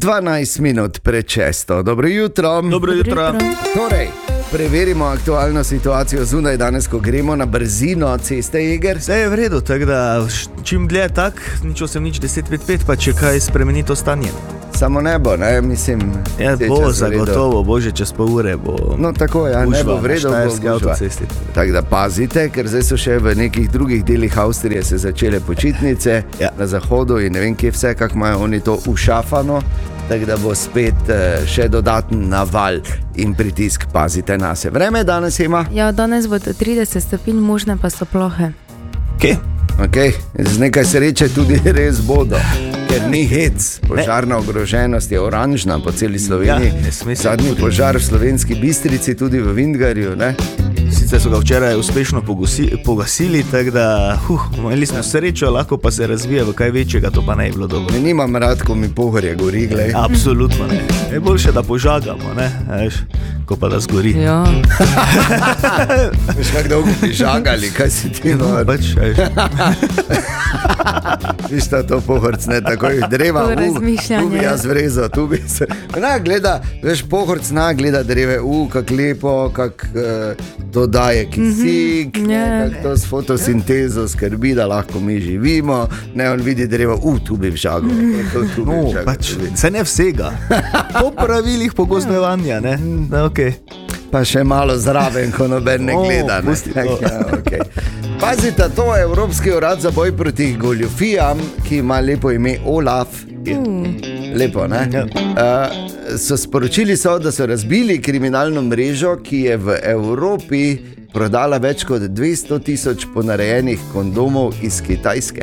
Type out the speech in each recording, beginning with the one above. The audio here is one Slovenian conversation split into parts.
12 minut pred 6. Dobro jutro. Dobro jutro. Torej, preverimo aktualno situacijo zunaj danes, ko gremo na brzino ceste Eger. Vse je v redu, tako da čim dlje tak, nič 10:55, pa če kaj spremeni to stanje. Samo nebo, ne, mislim. Bo zagotovo, bože, čez pol ure bo. No tako, ja, ne bo v redu, bo gužva. Tako da pazite, ker zdaj so še v nekih drugih delih Avstrije se začele počitnice, na zahodu in ne vem kje vse, kako imajo oni to ušafano. Tako da bo spet še dodaten naval in pritisk, pazite na se. Vreme danes ima? Ja, danes bo 30 stopinj, možne pa so plohe. Ok, z nekaj sreče tudi res bodo, ker ni hec. Požarna ogroženost je oranžna po celi Sloveniji. Zadnji požar v Slovenski Bistrici, tudi v Vindgarju, ne? Sicer so ga včeraj uspešno pogasili, tako da imeli smo srečo, lahko pa se razvije v kaj večjega, to pa ne je bilo dobro. Ne, nimam rad, ko mi pohorje gori, glej. Absolutno ne. Je boljše, da požagamo, ne, veš, ko pa da zgori. Ja. Veš, kako dolgo bi žagali, kaj si ti nor? Pač, veš. Viš to pohorc, ne, takoj dreva, tu bi jaz vrezal, tu bi se. Gleda, veš, pohorc gleda dreve, kak lepo, kak to daje kisik, kak to s fotosintezo skrbi, da lahko mi živimo, ne, on vidi dreva, tu bi vžagal. Pač, se ne vsega. Po pravilih pogozdovanja, ne, okej. Pa še malo zraven, ko noben ne gleda, ne. Okay. Pazite, to je Evropski urad za boj proti goljufijam, ki ima lepo ime OLAF. Lepo, ne? So sporočili, da so razbili kriminalno mrežo, ki je v Evropi prodala več kot 200,000 ponarejenih kondomov iz Kitajske.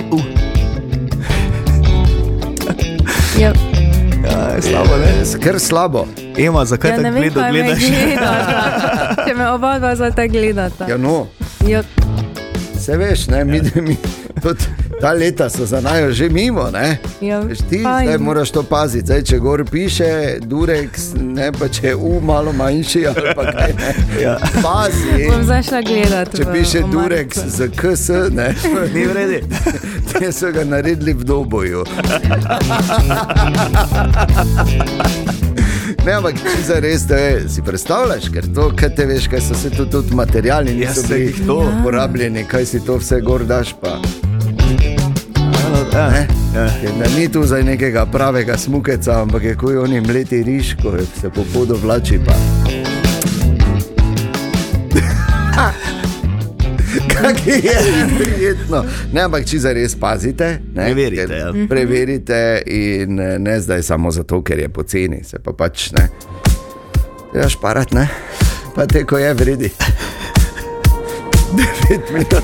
Ja. Ja, slabo, ne? Kar slabo. Ema, zakaj tako gledaš? Če me oba dva zdaj gledata. Ja, no. Ja. Se veš, ne, mi ta leta so za najo že mimo, ne? Ja, veš, ti zdaj moraš to paziti. Zdaj, če gor piše Durex, ne, pa če je malo manjši ali pa kaj, ne. Ja. Pazi. Bom zašla gledati. Če piše Durex z KS, ne. Ni vredi. Te so ga naredili v Doboju. Ne, ampak če za res, si predstavljaš, ker to, kaj te veš, kaj so se tudi materijali, niso bili uporabljeni, kaj si to vse gor daš, pa. Ni tu zdaj nekega pravega smukeca, ampak je kuj oni mleti riž, ko se po podu vlači, pa. Kak je prijetno. Ne, ampak če za res pazite, ne, preverite in ne zdaj samo zato, ker je poceni, se pa pač, ne, treba šparat, ne, pa te, ko je vredi. 9 minut.